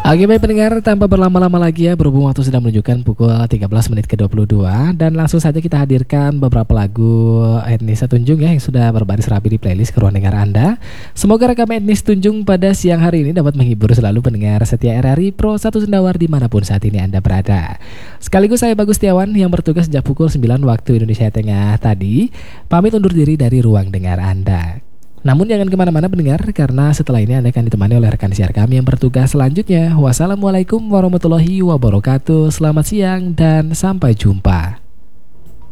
Oke baik pendengar, tanpa berlama-lama lagi ya, berhubung waktu sudah menunjukkan pukul 13 menit ke 22, dan langsung saja kita hadirkan beberapa lagu etnis Tunjung ya yang sudah berbaris rapi di playlist ke ruang dengar Anda. Semoga rekam etnis Tunjung pada siang hari ini dapat menghibur selalu pendengar setia RRI Pro 1 Sendawar dimanapun saat ini Anda berada. Sekaligus saya Bagus Setiawan yang bertugas sejak pukul 9 waktu Indonesia Tengah tadi, pamit undur diri dari ruang dengar Anda. Namun jangan kemana-mana pendengar, karena setelah ini Anda akan ditemani oleh rekan siar kami yang bertugas selanjutnya. Wassalamualaikum warahmatullahi wabarakatuh. Selamat siang dan sampai jumpa.